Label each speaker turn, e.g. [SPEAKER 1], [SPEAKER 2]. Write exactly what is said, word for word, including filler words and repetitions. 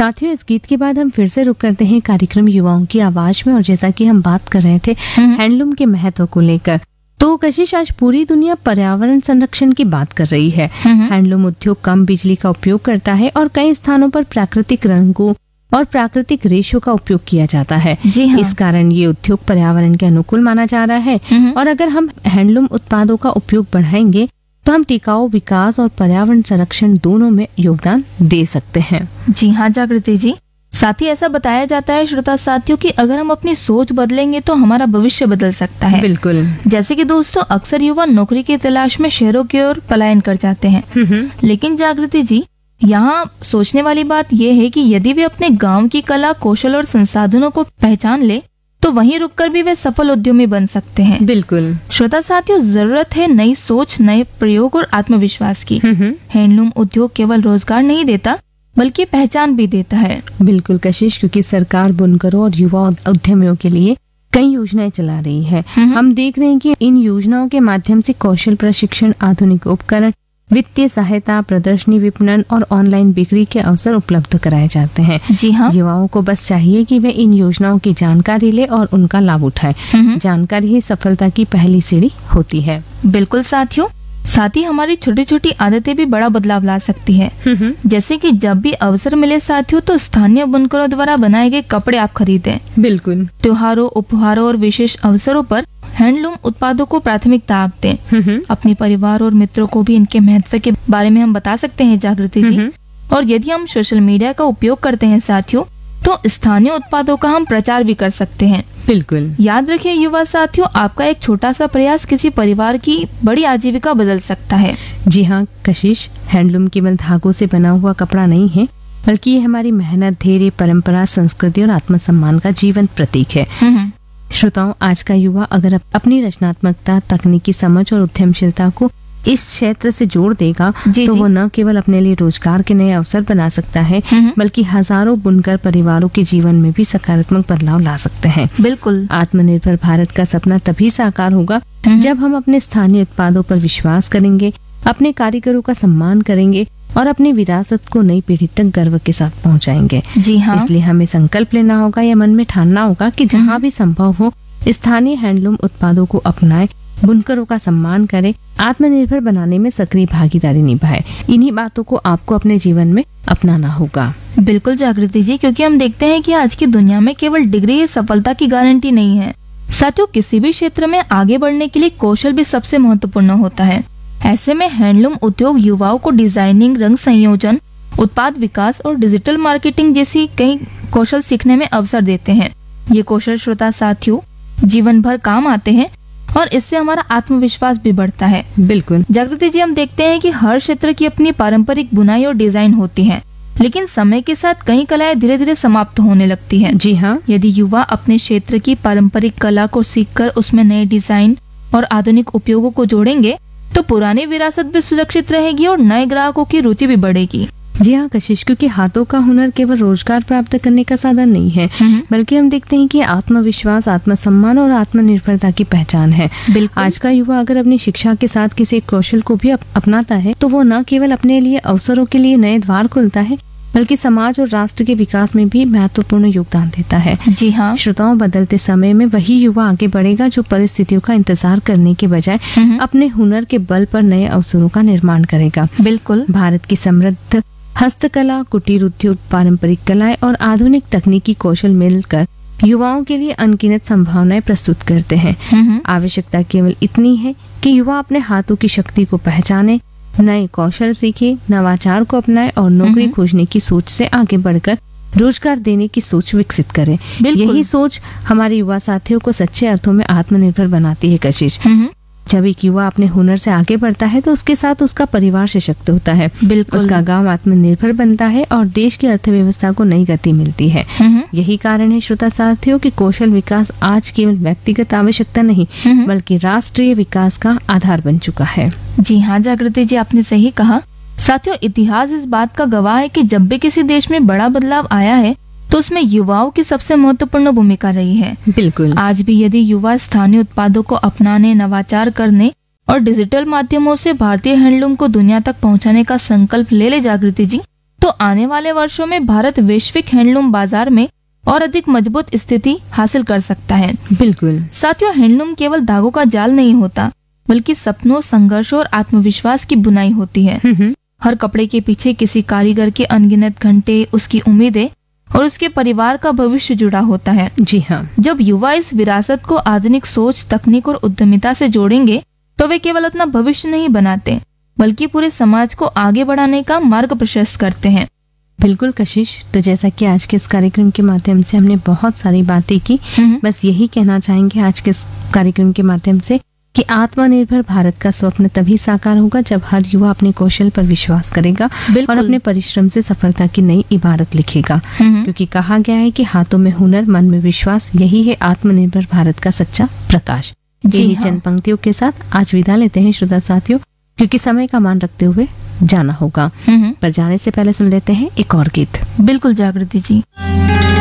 [SPEAKER 1] साथियों, इस गीत के बाद हम फिर से रुक करते हैं कार्यक्रम युवाओं की आवाज में। और जैसा कि हम बात कर रहे थे हैंडलूम के महत्व को लेकर, तो कशिश आज पूरी दुनिया पर्यावरण संरक्षण की बात कर रही है। हैंडलूम उद्योग कम बिजली का उपयोग करता है और कई स्थानों पर प्राकृतिक रंगों और प्राकृतिक रेशों का उपयोग किया जाता है।
[SPEAKER 2] जी हाँ।
[SPEAKER 1] इस कारण ये उद्योग पर्यावरण के अनुकूल माना जा रहा है। और अगर हम हैंडलूम उत्पादों का उपयोग बढ़ाएंगे तो हम टिकाऊ विकास और पर्यावरण संरक्षण दोनों में योगदान दे सकते हैं।
[SPEAKER 2] जी हाँ जागृति जी, साथ ही ऐसा बताया जाता है श्रोता साथियों कि अगर हम अपनी सोच बदलेंगे तो हमारा भविष्य बदल सकता है।
[SPEAKER 1] बिल्कुल।
[SPEAKER 2] जैसे कि दोस्तों, अक्सर युवा नौकरी की तलाश में शहरों की ओर पलायन कर जाते हैं, लेकिन जागृति जी यहाँ सोचने वाली बात यह है कि यदि वे अपने गांव की कला, कौशल और संसाधनों को पहचान ले तो वहीं रुककर भी वे सफल उद्यमी बन सकते हैं।
[SPEAKER 1] बिल्कुल।
[SPEAKER 2] श्रोता साथियों, जरूरत है नई सोच, नए प्रयोग और आत्मविश्वास की। हैंडलूम उद्योग केवल रोजगार नहीं देता बल्कि पहचान भी देता है।
[SPEAKER 1] बिल्कुल कशिश, क्योंकि सरकार बुनकरों और युवा उद्यमियों के लिए कई योजनाएं चला रही है। हम देख रहे हैं कि इन योजनाओं के माध्यम से कौशल प्रशिक्षण, आधुनिक उपकरण, वित्तीय सहायता, प्रदर्शनी विपणन और ऑनलाइन बिक्री के अवसर उपलब्ध कराए जाते हैं।
[SPEAKER 2] जी हाँ।
[SPEAKER 1] युवाओं को बस चाहिए कि वे इन योजनाओं की जानकारी ले और उनका लाभ उठाए। जानकारी ही सफलता की पहली सीढ़ी होती है।
[SPEAKER 2] बिल्कुल साथियों, साथ ही हमारी छोटी छोटी आदतें भी बड़ा बदलाव ला सकती है। जैसे कि जब भी अवसर मिले साथियों तो स्थानीय बुनकरों द्वारा बनाए गए कपड़े आप खरीदें।
[SPEAKER 1] बिल्कुल।
[SPEAKER 2] त्योहारों, उपहारों और विशेष अवसरों पर हैंडलूम उत्पादों को प्राथमिकता आप दें। अपने परिवार और मित्रों को भी इनके महत्व के बारे में हम बता सकते हैं जागृति जी। और यदि हम सोशल मीडिया का उपयोग करते हैं साथियों तो स्थानीय उत्पादों का हम प्रचार भी कर सकते हैं।
[SPEAKER 1] बिल्कुल।
[SPEAKER 2] याद रखिए युवा साथियों, आपका एक छोटा सा प्रयास किसी परिवार की बड़ी आजीविका बदल सकता है।
[SPEAKER 1] जी हाँ कशिश, हैंडलूम केवल धागों से बना हुआ कपड़ा नहीं है, बल्कि ये हमारी मेहनत, धैर्य, परंपरा, संस्कृति और आत्मसम्मान का जीवंत प्रतीक है। श्रोताओं, आज का युवा अगर अपनी रचनात्मकता, तकनीकी समझ और उद्यमशीलता को इस क्षेत्र से जोड़ देगा
[SPEAKER 2] जी
[SPEAKER 1] तो
[SPEAKER 2] जी।
[SPEAKER 1] वो न केवल अपने लिए रोजगार के नए अवसर बना सकता है, बल्कि हजारों बुनकर परिवारों के जीवन में भी सकारात्मक बदलाव ला सकते हैं।
[SPEAKER 2] बिल्कुल।
[SPEAKER 1] आत्मनिर्भर भारत का सपना तभी साकार होगा जब हम अपने स्थानीय उत्पादों पर विश्वास करेंगे, अपने कारीगरों का सम्मान करेंगे और अपनी विरासत को नई पीढ़ी तक गर्व के साथ पहुंचाएंगे।
[SPEAKER 2] जी हाँ।
[SPEAKER 1] इसलिए हमें संकल्प लेना होगा या मन में ठानना होगा कि जहाँ भी संभव हो स्थानीय हैंडलूम उत्पादों को अपनाएं, बुनकरों का सम्मान करें, आत्मनिर्भर बनाने में सक्रिय भागीदारी निभाए। इन्हीं बातों को आपको अपने जीवन में अपनाना होगा।
[SPEAKER 2] बिल्कुल जागृति जी, क्योंकि हम देखते हैं कि आज की दुनिया में केवल डिग्री ही सफलता की गारंटी नहीं है। साथियों, किसी भी क्षेत्र में आगे बढ़ने के लिए कौशल भी सबसे महत्वपूर्ण होता है। ऐसे में हैंडलूम उद्योग युवाओं को डिजाइनिंग, रंग संयोजन, उत्पाद विकास और डिजिटल मार्केटिंग जैसी कई कौशल सीखने में अवसर देते हैं। ये कौशल श्रोता साथियों जीवन भर काम आते हैं और इससे हमारा आत्मविश्वास भी बढ़ता है।
[SPEAKER 1] बिल्कुल
[SPEAKER 2] जागृति जी, हम देखते हैं कि हर क्षेत्र की अपनी पारंपरिक बुनाई और डिजाइन होती है, लेकिन समय के साथ कई कलाएं धीरे धीरे समाप्त होने लगती हैं।
[SPEAKER 1] जी हाँ।
[SPEAKER 2] यदि युवा अपने क्षेत्र की पारंपरिक कला को सीखकर उसमें नए डिजाइन और आधुनिक उपयोगों को जोड़ेंगे तो पुरानी विरासत भी सुरक्षित रहेगी और नए ग्राहकों की रुचि भी बढ़ेगी।
[SPEAKER 1] जी हाँ कशिश, क्योंकि हाथों का हुनर केवल रोजगार प्राप्त करने का साधन नहीं है, बल्कि हम देखते हैं कि आत्मविश्वास, आत्मसम्मान और आत्मनिर्भरता की पहचान है।
[SPEAKER 2] बिल्कुल।
[SPEAKER 1] आज का युवा अगर अपनी शिक्षा के साथ किसी कौशल को भी अप, अपनाता है तो वो न केवल अपने लिए अवसरों के लिए नए द्वार खोलता है, बल्कि समाज और राष्ट्र के विकास में भी महत्वपूर्ण योगदान देता है।
[SPEAKER 2] जी हाँ।
[SPEAKER 1] श्रोताओं, बदलते समय में वही युवा आगे बढ़ेगा जो परिस्थितियों का इंतजार करने के बजाय अपने हुनर के बल पर नए अवसरों का निर्माण करेगा।
[SPEAKER 2] बिल्कुल।
[SPEAKER 1] भारत की समृद्ध हस्तकला, कुटीर उद्योग, पारंपरिक कलाएं और आधुनिक तकनीकी कौशल मिलकर युवाओं के लिए अनगिनत संभावनाएं प्रस्तुत करते हैं। आवश्यकता केवल इतनी है कि युवा अपने हाथों की शक्ति को पहचाने, नए कौशल सीखे, नवाचार को अपनाए और नौकरी खोजने की सोच से आगे बढ़कर रोजगार देने की सोच विकसित करे। यही सोच हमारे युवा साथियों को सच्चे अर्थों में आत्मनिर्भर बनाती है कशिश। जब एक युवा अपने हुनर से आगे बढ़ता है तो उसके साथ उसका परिवार सशक्त होता है,
[SPEAKER 2] बिल्कुल।
[SPEAKER 1] उसका गांव आत्मनिर्भर बनता है और देश की अर्थव्यवस्था को नई गति मिलती है। यही कारण है श्रोता साथियों कि कौशल विकास आज केवल व्यक्तिगत आवश्यकता नहीं बल्कि राष्ट्रीय विकास का आधार बन चुका है।
[SPEAKER 2] जी हाँ जागृति जी, आपने सही कहा। साथियों, इतिहास इस बात का गवाह है कि जब भी किसी देश में बड़ा बदलाव आया है तो उसमें युवाओं की सबसे महत्वपूर्ण भूमिका रही है।
[SPEAKER 1] बिल्कुल।
[SPEAKER 2] आज भी यदि युवा स्थानीय उत्पादों को अपनाने, नवाचार करने और डिजिटल माध्यमों से भारतीय हैंडलूम को दुनिया तक पहुंचाने का संकल्प ले ले जागृति जी, तो आने वाले वर्षों में भारत वैश्विक हैंडलूम बाजार में और अधिक मजबूत स्थिति हासिल कर सकता है।
[SPEAKER 1] बिल्कुल।
[SPEAKER 2] साथियों, हैंडलूम केवल धागों का जाल नहीं होता, बल्कि सपनों, संघर्षों और आत्मविश्वास की बुनाई होती है। हर कपड़े के पीछे किसी कारीगर के अनगिनत घंटे, उसकी उम्मीदें और उसके परिवार का भविष्य जुड़ा होता है।
[SPEAKER 1] जी हाँ।
[SPEAKER 2] जब युवा इस विरासत को आधुनिक सोच, तकनीक और उद्यमिता से जोड़ेंगे तो वे केवल अपना भविष्य नहीं बनाते, बल्कि पूरे समाज को आगे बढ़ाने का मार्ग प्रशस्त करते हैं।
[SPEAKER 1] बिल्कुल कशिश, तो जैसा कि आज के इस कार्यक्रम के माध्यम से हमने बहुत सारी बातें की, बस यही कहना चाहेंगे आज के इस कार्यक्रम के माध्यम से कि आत्मनिर्भर भारत का स्वप्न तभी साकार होगा जब हर युवा अपने कौशल पर विश्वास करेगा और अपने परिश्रम से सफलता की नई इबारत लिखेगा। क्योंकि कहा गया है कि हाथों में हुनर, मन में विश्वास, यही है आत्मनिर्भर भारत का सच्चा प्रकाश। यही चंद पंक्तियों के साथ आज विदा लेते हैं श्रोता साथियों, क्योंकि समय का मान रखते हुए जाना होगा। पर जाने से पहले सुन लेते हैं एक और गीत।
[SPEAKER 2] बिल्कुल जागृति जी।